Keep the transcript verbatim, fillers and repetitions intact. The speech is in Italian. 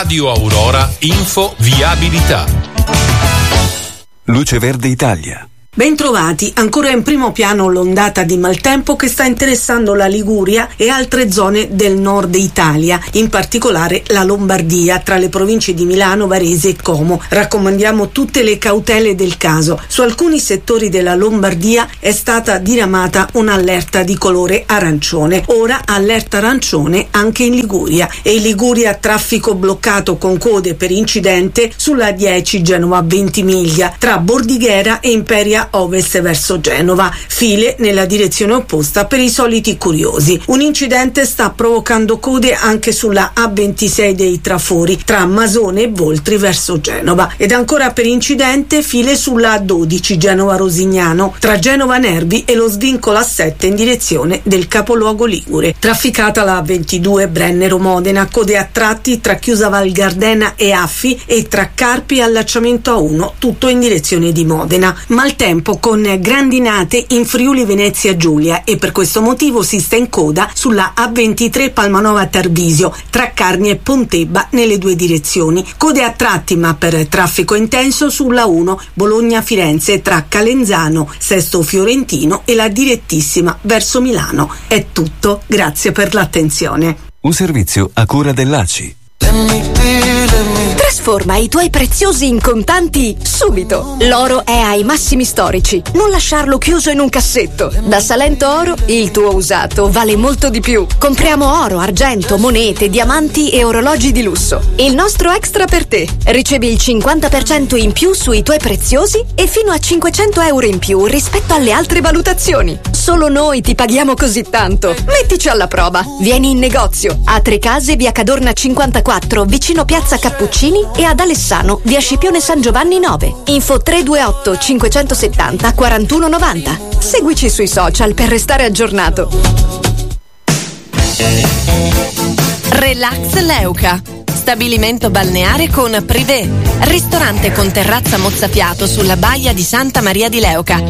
Radio Aurora Info Viabilità. Luce Verde Italia. Bentrovati, ancora in primo piano l'ondata di maltempo che sta interessando la Liguria e altre zone del nord Italia, in particolare la Lombardia, tra le province di Milano, Varese e Como. Raccomandiamo tutte le cautele del caso. Su alcuni settori della Lombardia è stata diramata un'allerta di colore arancione. Ora allerta arancione anche in Liguria. E in Liguria traffico bloccato con code per incidente sulla A dieci Genova-Ventimiglia, tra Bordighera e Imperia Ovest verso Genova, file nella direzione opposta per i soliti curiosi. Un incidente sta provocando code anche sulla A ventisei dei Trafori tra Masone e Voltri verso Genova, ed ancora per incidente file sulla A dodici Genova-Rosignano tra Genova Nervi e lo svincolo A sette in direzione del capoluogo ligure. Trafficata la A ventidue Brennero-Modena, code a tratti tra Chiusa Val Gardena e Affi e tra Carpi e allacciamento A uno, tutto in direzione di Modena. Maltempo con grandinate in Friuli Venezia Giulia e per questo motivo si sta in coda sulla A ventitré Palmanova Tarvisio tra Carni e Pontebba nelle due direzioni. Code a tratti ma per traffico intenso sulla uno Bologna Firenze tra Calenzano, Sesto Fiorentino e la direttissima verso Milano. È tutto, grazie per l'attenzione. Un servizio a cura dell'A C I. Trasforma i tuoi preziosi in contanti subito. L'oro è ai massimi storici. Non lasciarlo chiuso in un cassetto. Da Salento Oro il tuo usato vale molto di più. Compriamo oro, argento, monete, diamanti e orologi di lusso. Il nostro extra per te. Ricevi il cinquanta per cento in più sui tuoi preziosi e fino a cinquecento euro in più rispetto alle altre valutazioni. Solo noi ti paghiamo così tanto. Mettici alla prova. Vieni in negozio a Trecase, via Cadorna cinquantaquattro, vicino Piazza Cappuccini, e ad Alessano, via Scipione San Giovanni nove. Info tre due otto cinquecentosettanta quarantuno novanta. Seguici sui social per restare aggiornato. Relax Leuca. Stabilimento balneare con privé, ristorante con terrazza mozzafiato sulla baia di Santa Maria di Leuca,